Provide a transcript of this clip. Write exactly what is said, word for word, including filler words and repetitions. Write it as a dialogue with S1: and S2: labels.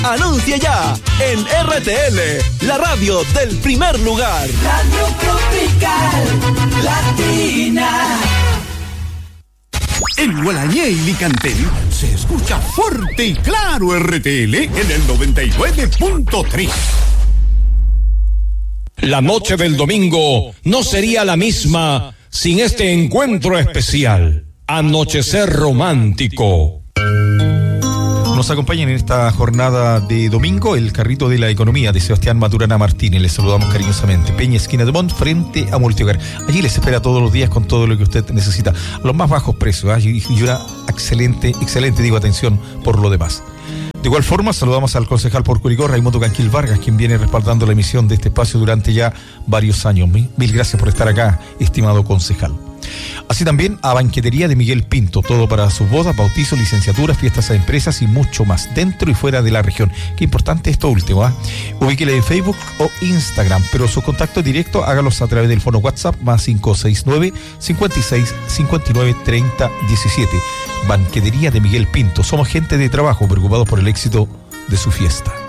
S1: Anuncia ya en R T L, la radio del primer lugar.
S2: Radio Tropical Latina.
S3: En Gualañé y Licantén se escucha fuerte y claro R T L en el noventa y nueve punto tres.
S4: La noche del domingo no sería la misma sin este encuentro especial. Anochecer romántico.
S5: Nos acompaña en esta jornada de domingo el carrito de la economía de Sebastián Maturana Martínez. Les saludamos cariñosamente. Peña, esquina de Montt, frente a Multihogar. Allí les espera todos los días con todo lo que usted necesita. A los más bajos precios, ¿eh? y una excelente, excelente, digo, atención por lo demás. De igual forma, saludamos al concejal por Curicó, Raimundo Canquil Vargas, quien viene respaldando la emisión de este espacio durante ya varios años. Mil, mil gracias por estar acá, estimado concejal. Así también a Banquetería de Miguel Pinto, todo para sus bodas, bautizos, licenciaturas, fiestas a empresas y mucho más, dentro y fuera de la región. Qué importante esto último, ¿eh? Ubíquele en Facebook o Instagram, pero sus contactos directos hágalos a través del fono WhatsApp más cinco seis nueve, cinco seis, cinco nueve, treinta, diecisiete. Banquetería de Miguel Pinto, somos gente de trabajo preocupados por el éxito de su fiesta.